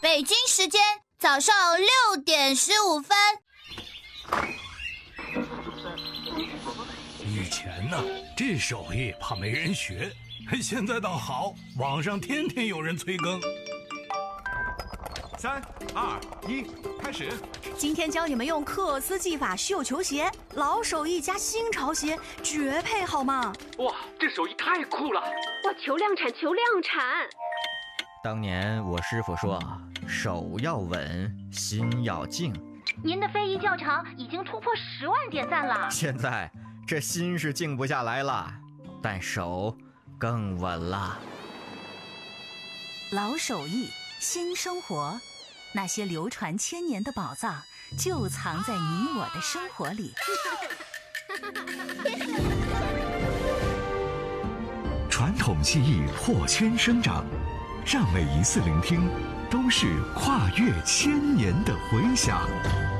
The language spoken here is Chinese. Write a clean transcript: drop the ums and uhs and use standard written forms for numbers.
北京时间早上6:15。 以前呢，这手艺怕没人学，现在倒好，网上天天有人催更。 3、2、1，开始！ 今天教你们用克斯技法绣球鞋，老手艺加新潮鞋，绝配好吗？ 哇，这手艺太酷了！ 哇，求量产，求量产！ 当年我师傅说，手要稳，心要静。 您的非遗教场已经突破10万点赞了。 现在这心是静不下来了，但手更稳了。 老手艺，新生活，那些流传千年的宝藏，就藏在你我的生活里。 传统技艺破圈生长，让每一次聆听都是跨越千年的回响。